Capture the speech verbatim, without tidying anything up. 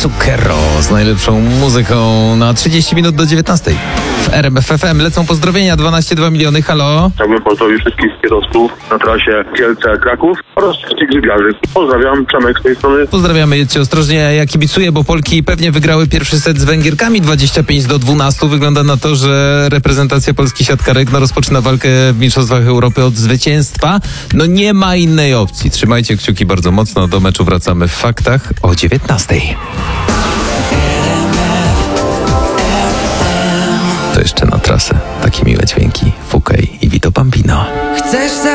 Zucchero z najlepszą muzyką na trzydzieści minut do dziewiętnastej. W R M F F M lecą pozdrowienia, dwanaście przecinek dwa miliony, halo. Chciałbym pozdrowić wszystkich kierowców na trasie Kielce-Kraków oraz wszystkich grzybiarzy. Pozdrawiam, Przemek z tej strony. Pozdrawiamy, jedźcie ostrożnie, ja kibicuję, bo Polki pewnie wygrały pierwszy set z Węgierkami dwadzieścia pięć do dwunastu. Wygląda na to, że reprezentacja Polski siatkarek no, rozpoczyna walkę w Mistrzostwach Europy od zwycięstwa. No nie ma innej opcji. Trzymajcie kciuki bardzo mocno, do meczu wracamy w faktach o dziewiętnastej. To jeszcze na trasę. Takie miłe dźwięki. Fukej i Vito Bambino. Chcesz